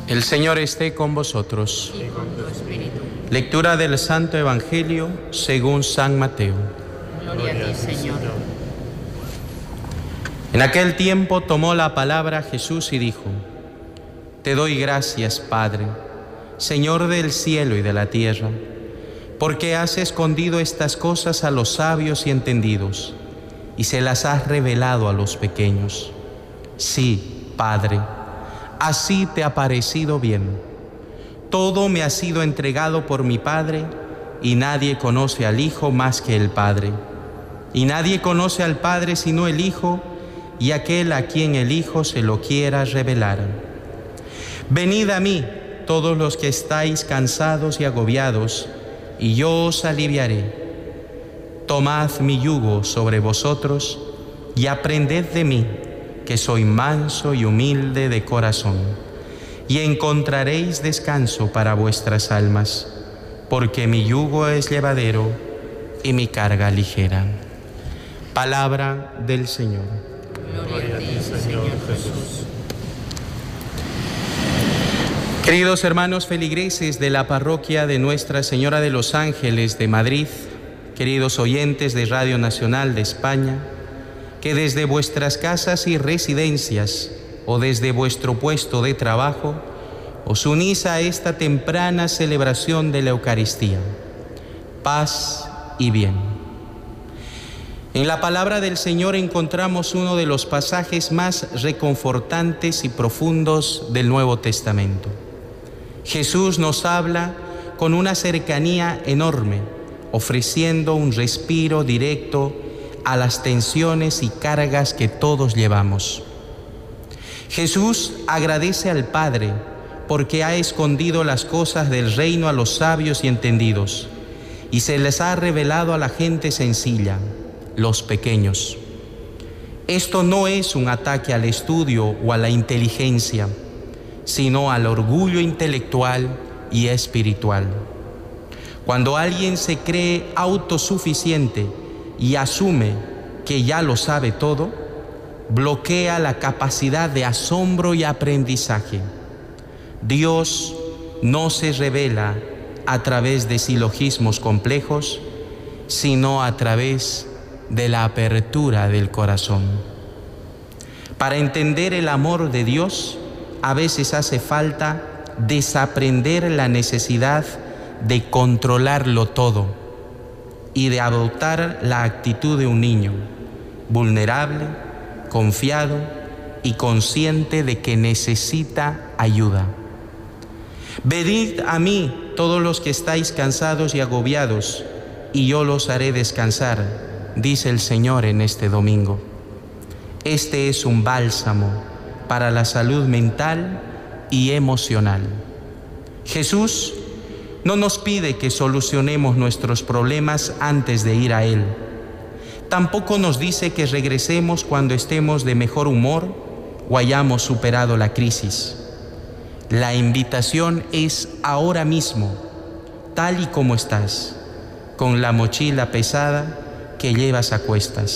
El Señor esté con vosotros. Y con tu espíritu. Lectura del Santo Evangelio según San Mateo. Gloria a ti, Señor. En aquel tiempo tomó la palabra Jesús y dijo: Te doy gracias, Padre, Señor del cielo y de la tierra, porque has escondido estas cosas a los sabios y entendidos, y se las has revelado a los pequeños. Sí, Padre, así te ha parecido bien. Todo me ha sido entregado por mi Padre, y nadie conoce al Hijo más que el Padre. Y nadie conoce al Padre sino el Hijo, y aquel a quien el Hijo se lo quiera revelar. Venid a mí, todos los que estáis cansados y agobiados, y yo os aliviaré. Tomad mi yugo sobre vosotros, y aprended de mí, que soy manso y humilde de corazón, y encontraréis descanso para vuestras almas, porque mi yugo es llevadero y mi carga ligera. Palabra del Señor. Gloria a ti, Señor Jesús. Queridos hermanos feligreses de la parroquia de Nuestra Señora de los Ángeles de Madrid, queridos oyentes de Radio Nacional de España, que desde vuestras casas y residencias o desde vuestro puesto de trabajo os unís a esta temprana celebración de la Eucaristía. Paz y bien. En la palabra del Señor encontramos uno de los pasajes más reconfortantes y profundos del Nuevo Testamento. Jesús nos habla con una cercanía enorme, ofreciendo un respiro directo a las tensiones y cargas que todos llevamos. Jesús agradece al Padre porque ha escondido las cosas del reino a los sabios y entendidos, y se les ha revelado a la gente sencilla, los pequeños. Esto no es un ataque al estudio o a la inteligencia, sino al orgullo intelectual y espiritual. Cuando alguien se cree autosuficiente y asume que ya lo sabe todo, bloquea la capacidad de asombro y aprendizaje. Dios no se revela a través de silogismos complejos, sino a través de la apertura del corazón. Para entender el amor de Dios, a veces hace falta desaprender la necesidad de controlarlo todo y de adoptar la actitud de un niño, vulnerable, confiado y consciente de que necesita ayuda. Venid a mí todos los que estáis cansados y agobiados, y yo los haré descansar, dice el Señor en este domingo. Este es un bálsamo para la salud mental y emocional. Jesús no nos pide que solucionemos nuestros problemas antes de ir a Él. Tampoco nos dice que regresemos cuando estemos de mejor humor o hayamos superado la crisis. La invitación es ahora mismo, tal y como estás, con la mochila pesada que llevas a cuestas.